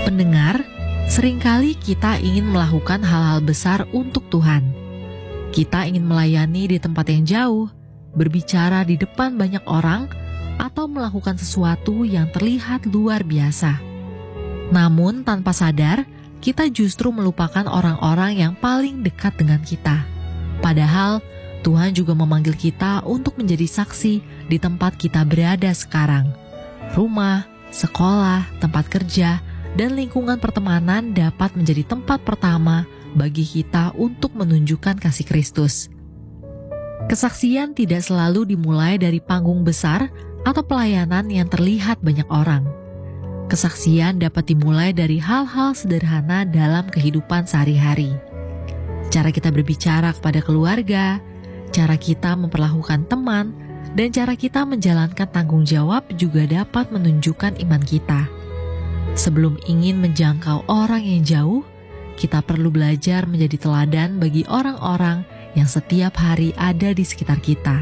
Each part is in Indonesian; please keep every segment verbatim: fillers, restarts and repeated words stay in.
Pendengar, seringkali kita ingin melakukan hal-hal besar untuk Tuhan. Kita ingin melayani di tempat yang jauh, berbicara di depan banyak orang, atau melakukan sesuatu yang terlihat luar biasa. Namun tanpa sadar, kita justru melupakan orang-orang yang paling dekat dengan kita. Padahal Tuhan juga memanggil kita untuk menjadi saksi di tempat kita berada sekarang. Rumah, sekolah, tempat kerja, dan lingkungan pertemanan dapat menjadi tempat pertama bagi kita untuk menunjukkan kasih Kristus. Kesaksian tidak selalu dimulai dari panggung besar atau pelayanan yang terlihat banyak orang. Kesaksian dapat dimulai dari hal-hal sederhana dalam kehidupan sehari-hari. Cara kita berbicara kepada keluarga, cara kita memperlakukan teman, dan cara kita menjalankan tanggung jawab juga dapat menunjukkan iman kita. Sebelum ingin menjangkau orang yang jauh, kita perlu belajar menjadi teladan bagi orang-orang yang setiap hari ada di sekitar kita.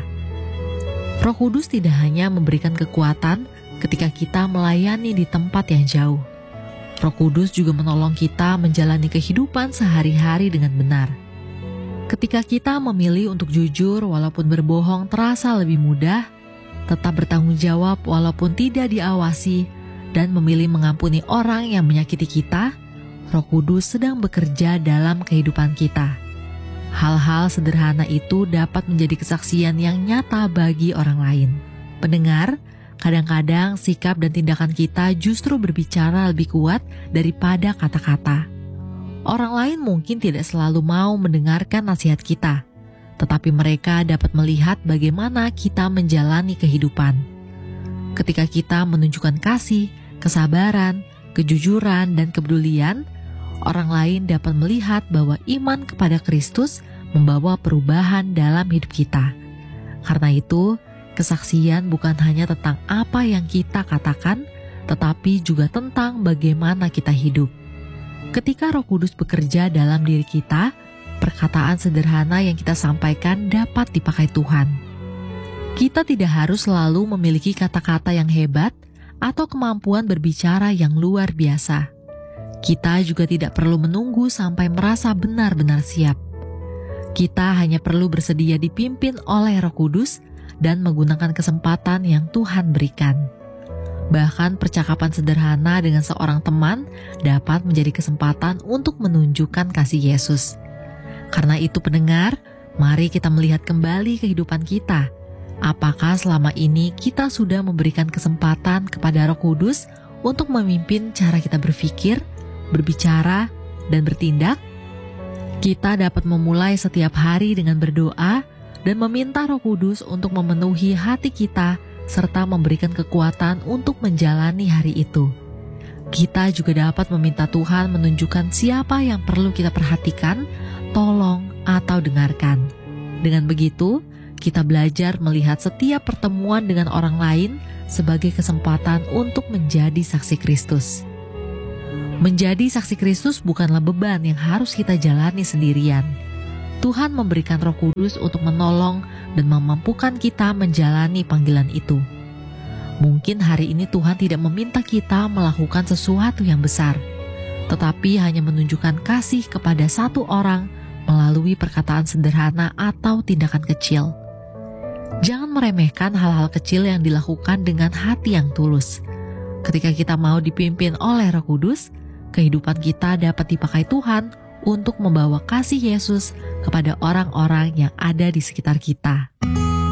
Roh Kudus tidak hanya memberikan kekuatan ketika kita melayani di tempat yang jauh. Roh Kudus juga menolong kita menjalani kehidupan sehari-hari dengan benar. Ketika kita memilih untuk jujur walaupun berbohong terasa lebih mudah, tetap bertanggung jawab walaupun tidak diawasi, dan memilih mengampuni orang yang menyakiti kita, Roh Kudus sedang bekerja dalam kehidupan kita. Hal-hal sederhana itu dapat menjadi kesaksian yang nyata bagi orang lain. Pendengar, kadang-kadang sikap dan tindakan kita justru berbicara lebih kuat daripada kata-kata. Orang lain mungkin tidak selalu mau mendengarkan nasihat kita, tetapi mereka dapat melihat bagaimana kita menjalani kehidupan. Ketika kita menunjukkan kasih, kesabaran, kejujuran, dan kepedulian, orang lain dapat melihat bahwa iman kepada Kristus membawa perubahan dalam hidup kita. Karena itu, kesaksian bukan hanya tentang apa yang kita katakan, tetapi juga tentang bagaimana kita hidup. Ketika Roh Kudus bekerja dalam diri kita, perkataan sederhana yang kita sampaikan dapat dipakai Tuhan. Kita tidak harus selalu memiliki kata-kata yang hebat atau kemampuan berbicara yang luar biasa. Kita juga tidak perlu menunggu sampai merasa benar-benar siap. Kita hanya perlu bersedia dipimpin oleh Roh Kudus dan menggunakan kesempatan yang Tuhan berikan. Bahkan percakapan sederhana dengan seorang teman dapat menjadi kesempatan untuk menunjukkan kasih Yesus. Karena itu pendengar, mari kita melihat kembali kehidupan kita. Apakah selama ini kita sudah memberikan kesempatan kepada Roh Kudus untuk memimpin cara kita berpikir, berbicara, dan bertindak? Kita dapat memulai setiap hari dengan berdoa dan meminta Roh Kudus untuk memenuhi hati kita serta memberikan kekuatan untuk menjalani hari itu. Kita juga dapat meminta Tuhan menunjukkan siapa yang perlu kita perhatikan, tolong, atau dengarkan. Dengan begitu, kita belajar melihat setiap pertemuan dengan orang lain sebagai kesempatan untuk menjadi saksi Kristus. Menjadi saksi Kristus bukanlah beban yang harus kita jalani sendirian. Tuhan memberikan Roh Kudus untuk menolong dan memampukan kita menjalani panggilan itu. Mungkin hari ini Tuhan tidak meminta kita melakukan sesuatu yang besar, tetapi hanya menunjukkan kasih kepada satu orang melalui perkataan sederhana atau tindakan kecil. Jangan meremehkan hal-hal kecil yang dilakukan dengan hati yang tulus. Ketika kita mau dipimpin oleh Roh Kudus, kehidupan kita dapat dipakai Tuhan untuk membawa kasih Yesus kepada orang-orang yang ada di sekitar kita.